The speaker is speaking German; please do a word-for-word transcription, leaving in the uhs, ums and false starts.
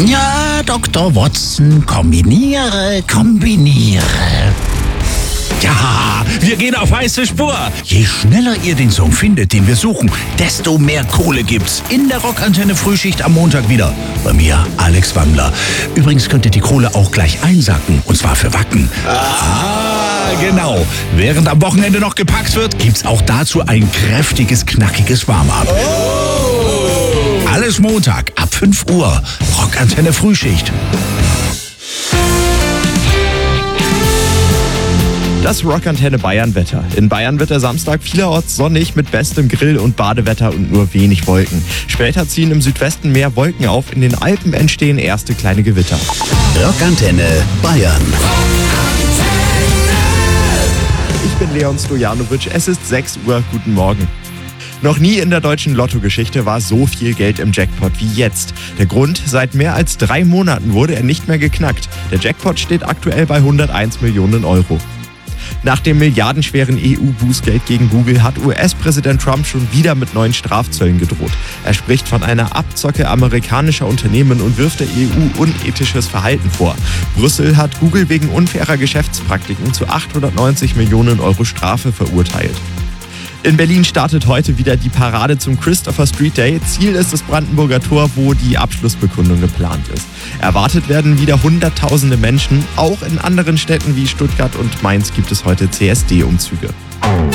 Ja, Doktor Watson, kombiniere, kombiniere. Ja, wir gehen auf heiße Spur. Je schneller ihr den Song findet, den wir suchen, desto mehr Kohle gibt's. In der Rockantenne Frühschicht am Montag wieder. Bei mir, Alex Wangler. Übrigens könnt ihr die Kohle auch gleich einsacken. Und zwar für Wacken. Ah, genau. Während am Wochenende noch gepackt wird, gibt's auch dazu ein kräftiges, knackiges Warm-up. Oh. Alles Montag ab fünf Uhr. Rockantenne Frühschicht. Das Rockantenne Bayern-Wetter. In Bayern wird der Samstag vielerorts sonnig mit bestem Grill- und Badewetter und nur wenig Wolken. Später ziehen im Südwesten mehr Wolken auf, in den Alpen entstehen erste kleine Gewitter. Rockantenne Bayern. Ich bin Leon Stojanovic, es ist sechs Uhr, guten Morgen. Noch nie in der deutschen Lottogeschichte war so viel Geld im Jackpot wie jetzt. Der Grund, seit mehr als drei Monaten wurde er nicht mehr geknackt. Der Jackpot steht aktuell bei hunderteins Millionen Euro. Nach dem milliardenschweren E U-Bußgeld gegen Google hat U S-Präsident Trump schon wieder mit neuen Strafzöllen gedroht. Er spricht von einer Abzocke amerikanischer Unternehmen und wirft der E U unethisches Verhalten vor. Brüssel hat Google wegen unfairer Geschäftspraktiken zu achthundertneunzig Millionen Euro Strafe verurteilt. In Berlin startet heute wieder die Parade zum Christopher Street Day. Ziel ist das Brandenburger Tor, wo die Abschlussbekundung geplant ist. Erwartet werden wieder hunderttausende Menschen. Auch in anderen Städten wie Stuttgart und Mainz gibt es heute C S D-Umzüge.